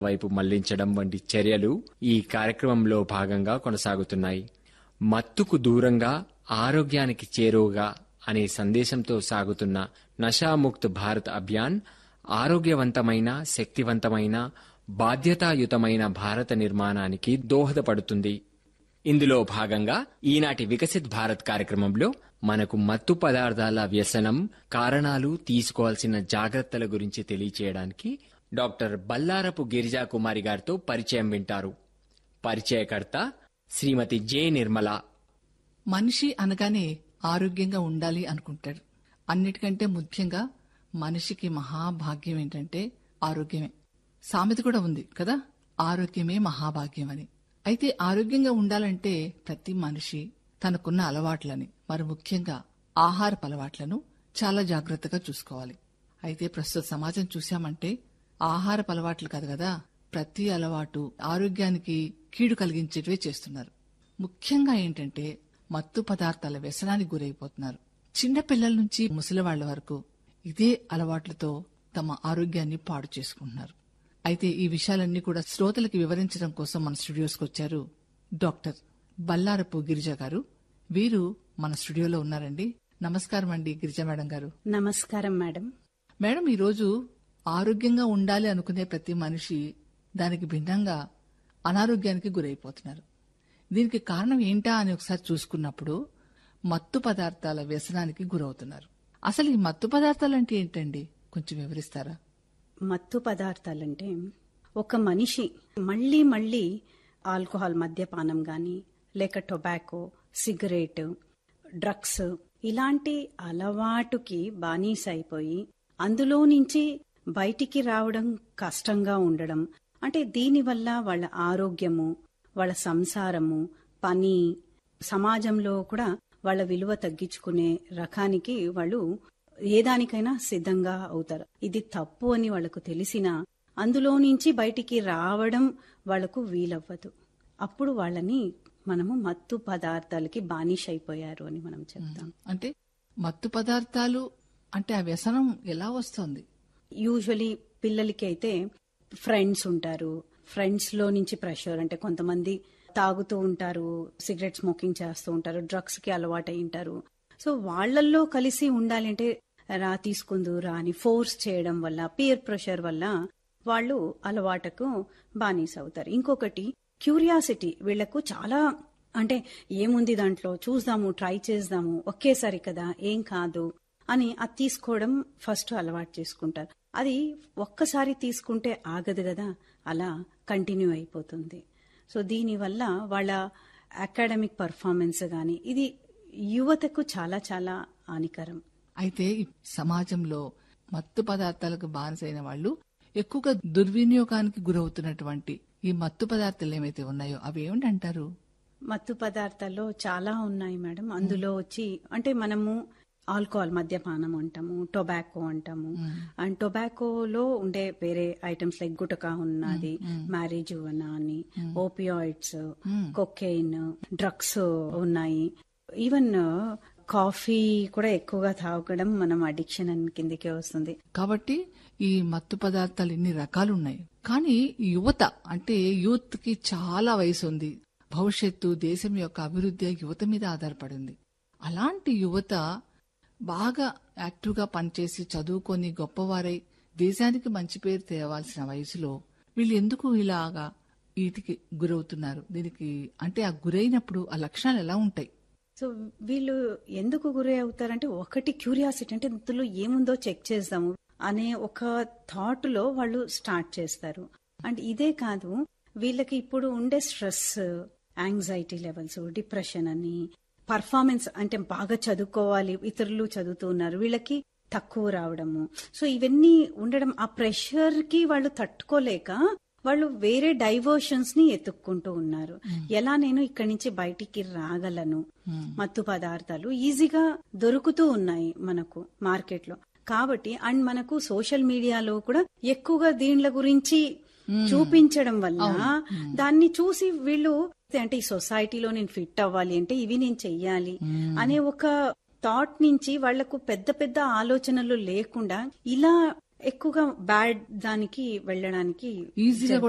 వైపు మళ్లించడం వంటి చర్యలు ఈ కార్యక్రమంలో భాగంగా కొనసాగుతున్నాయి. మత్తుకు దూరంగా ఆరోగ్యానికి చేరువగా అనే సందేశంతో సాగుతున్న నషాముక్త్ భారత్ అభియాన్ ఆరోగ్యవంతమైన, శక్తివంతమైన, బాధ్యతాయుతమైన భారత నిర్మాణానికి దోహదపడుతుంది. ఇందులో భాగంగా ఈనాటి వికసిత్ భారత్ కార్యక్రమంలో మనకు మత్తు పదార్థాల వ్యసనం, కారణాలు, తీసుకోవాల్సిన జాగ్రత్తల గురించి తెలియచేయడానికి డాక్టర్ బల్లారపు గిరిజా కుమారి గారితో పరిచయం వింటారు. పరిచయకర్త శ్రీమతి జె. నిర్మల. మనిషి అనగానే ఆరోగ్యంగా ఉండాలి అనుకుంటాడు. అన్నిటికంటే ముఖ్యంగా మనిషికి మహాభాగ్యం ఏంటంటే ఆరోగ్యమే. సామెత కూడా ఉంది కదా, ఆరోగ్యమే మహాభాగ్యం అని. అయితే ఆరోగ్యంగా ఉండాలంటే ప్రతి మనిషి తనకున్న అలవాట్లని, మరి ముఖ్యంగా ఆహారపు అలవాట్లను చాలా జాగ్రత్తగా చూసుకోవాలి. అయితే ప్రస్తుత సమాజం చూశామంటే ఆహారపు అలవాట్లు కాదు కదా, ప్రతి అలవాటు ఆరోగ్యానికి కీడు కలిగించేటివే చేస్తున్నారు. ముఖ్యంగా ఏంటంటే మత్తు పదార్థాల వ్యసనానికి గురైపోతున్నారు. చిన్న పిల్లల నుంచి ముసలివాళ్ల వరకు ఇదే అలవాట్లతో తమ ఆరోగ్యాన్ని పాడు చేసుకుంటున్నారు. అయితే ఈ విషయాలన్నీ కూడా శ్రోతలకు వివరించడం కోసం మన స్టూడియోస్కి వచ్చారు డాక్టర్ బల్లారపు గిరిజ గారు. వీరు మన స్టూడియోలో ఉన్నారండి. నమస్కారం అండి గిరిజ మేడం గారు. నమస్కారం మేడం. మేడం, ఈరోజు ఆరోగ్యంగా ఉండాలి అనుకునే ప్రతి మనిషి దానికి భిన్నంగా అనారోగ్యానికి గురైపోతున్నారు. దీనికి కారణం ఏంటా అని ఒకసారి చూసుకున్నప్పుడు మత్తు పదార్థాల వ్యసనానికి గురవుతున్నారు. అసలు ఈ మత్తు పదార్థాలంటే ఏంటండి, కొంచెం వివరిస్తారా? మత్తు పదార్థాలంటే ఒక మనిషి మళ్లీ మళ్లీ ఆల్కహాల్, మద్యపానం గాని, లేక టొబాకో, సిగరెట్, డ్రగ్స్ ఇలాంటి అలవాటుకి బానిస అయిపోయి అందులో నుంచి బయటికి రావడం కష్టంగా ఉండడం. అంటే దీనివల్ల వాళ్ళ ఆరోగ్యము, వాళ్ళ సంసారము, పని, సమాజంలో కూడా వాళ్ళ విలువ తగ్గించుకునే రకానికి వాళ్ళు ఏదానికైనా సిద్ధంగా అవుతారు. ఇది తప్పు అని వాళ్లకు తెలిసినా అందులో నుంచి బయటికి రావడం వాళ్లకు వీలవ్వదు. అప్పుడు వాళ్ళని మనము మత్తు పదార్థాలకి బానిస అయిపోయారు అని మనం చెప్తాం. అంటే మత్తు పదార్థాలు అంటే ఆ వ్యసనం ఎలా వస్తుంది? యూజువలీ పిల్లలకి అయితే ఫ్రెండ్స్ ఉంటారు, ఫ్రెండ్స్ లో నుంచి ప్రెషర్, అంటే కొంతమంది తాగుతూ ఉంటారు, సిగరెట్ స్మోకింగ్ చేస్తూ ఉంటారు, డ్రగ్స్ కి అలవాటై ఉంటారు. సో వాళ్లల్లో కలిసి ఉండాలంటే రా తీసుకుందు రా అని ఫోర్స్ చేయడం వల్ల, పీర్ ప్రెషర్ వల్ల వాళ్ళు అలవాటుకు బానిస అవుతారు. ఇంకొకటి క్యూరియాసిటీ. వీళ్లకు చాలా, అంటే ఏముంది దాంట్లో, చూద్దాము, ట్రై చేద్దాము, ఒకేసారి కదా, ఏం కాదు అని అది తీసుకోవడం ఫస్ట్ అలవాటు చేసుకుంటారు. అది ఒక్కసారి తీసుకుంటే ఆగదు కదా, అలా కంటిన్యూ అయిపోతుంది. సో దీనివల్ల వాళ్ళ అకాడమిక్ పర్ఫార్మెన్స్ గాని, ఇది యువతకు చాలా చాలా హానికరం. అయితే ఈ సమాజంలో మత్తు పదార్థాలకు బానిసైన వాళ్ళు ఎక్కువగా దుర్వినియోగానికి గురవుతున్నటువంటి ఈ మత్తు పదార్థాలు ఏమైతే ఉన్నాయో అవి ఏమిటంటారు? మత్తు పదార్థాల్లో చాలా ఉన్నాయి మేడం. అందులో వచ్చి అంటే మనము ఆల్కహాల్, మద్యపానం అంటాము, టొబాకో అంటాము. అండ్ టొబాకోలో ఉండే వేరే ఐటమ్స్ లైక్ గుటకా ఉన్నది, మ్యారేజువనా అని, ఓపియాయిడ్స్, కొకైన్, డ్రగ్స్ ఉన్నాయి. ఈవెన్ కాఫీ కూడా ఎక్కువగా తాగడం మనం అడిక్షన్ కిందకే వస్తుంది. కాబట్టి ఈ మత్తు పదార్థాలు ఇన్ని రకాలు ఉన్నాయి. కానీ యువత, అంటే యూత్ కి చాలా వయసు ఉంది. భవిష్యత్తు, దేశం యొక్క అభివృద్ధి యువత మీద ఆధారపడింది. అలాంటి యువత బాగా యాక్టివ్ గా పనిచేసి చదువుకొని గొప్పవారై దేశానికి మంచి పేరు తేవాల్సిన వయసులో వీళ్ళు ఎందుకు ఇలాగా వీటికి గురవుతున్నారు? దీనికి అంటే ఆ గురైనప్పుడు ఆ లక్షణాలు ఎలా ఉంటాయి? సో వీళ్ళు ఎందుకు గురి అవుతారంటే, ఒకటి క్యూరియాసిటీ, అంటే ఇందులో ఏముందో చెక్ చేద్దాము అనే ఒక థాట్ లో వాళ్ళు స్టార్ట్ చేస్తారు. అండ్ ఇదే కాదు, వీళ్ళకి ఇప్పుడు ఉండే స్ట్రెస్, యాంగ్జైటీ లెవెల్స్, డిప్రెషన్ అని, పర్ఫార్మెన్స్ అంటే బాగా చదువుకోవాలి, ఇతరులు చదువుతున్నారు, వీళ్ళకి తక్కువ రావడము. సో ఇవన్నీ ఉండడం, ఆ ప్రెషర్ కి వాళ్ళు తట్టుకోలేక వాళ్ళు వేరే డైవర్షన్స్ ని ఎత్తుక్కుంటూ ఉన్నారు. ఎలా నేను ఇక్కడి నుంచి బయటికి రాగలను? మత్తు పదార్థాలు ఈజీగా దొరుకుతూ ఉన్నాయి మనకు మార్కెట్ లో కాబట్టి. అండ్ మనకు సోషల్ మీడియాలో కూడా ఎక్కువగా దీనిల గురించి చూపించడం వల్ల దాన్ని చూసి వీళ్ళు, అంటే ఈ సొసైటీలో నేను ఫిట్ అవ్వాలి అంటే ఇవి నేను చెయ్యాలి అనే ఒక థాట్ నుంచి వాళ్లకు పెద్ద పెద్ద ఆలోచనలు లేకుండా ఇలా ఎక్కువగా బ్యాడ్ దానికి వెళ్ళడానికి ఈజీగా